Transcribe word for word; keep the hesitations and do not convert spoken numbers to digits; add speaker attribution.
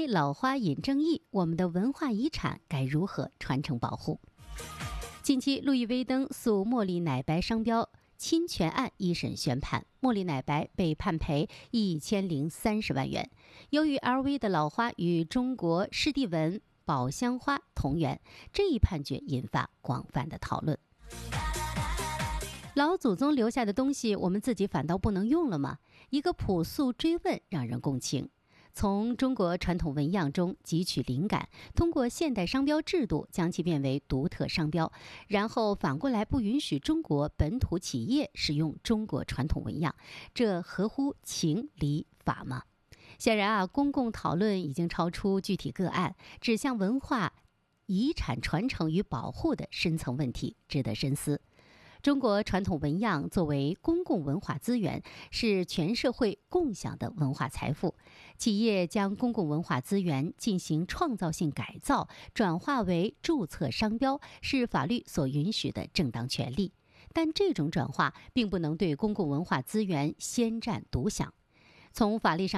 Speaker 1: 威老花引争议，我们的文化遗产该如何传承保护？近期，路易威登诉茉莉奶白商标侵权案一审宣判，茉莉奶白被判赔一千零三十万元。由于 L V 的老花与中国湿地纹宝香花同源，这一判决引发广泛的讨论。老祖宗留下的东西，我们自己反倒不能用了吗？一个朴素追问让人共情。从中国传统纹样中汲取灵感，通过现代商标制度将其变为独特商标，然后反过来不允许中国本土企业使用中国传统纹样，这合乎情理法吗？显然啊，公共讨论已经超出具体个案，指向文化遗产传承与保护的深层问题，值得深思。中国传统纹样作为公共文化资源，是全社会共享的文化财富。企业将公共文化资源进行创造性改造，转化为注册商标，是法律所允许的正当权利。但这种转化并不能对公共文化资源先占独享。从法律上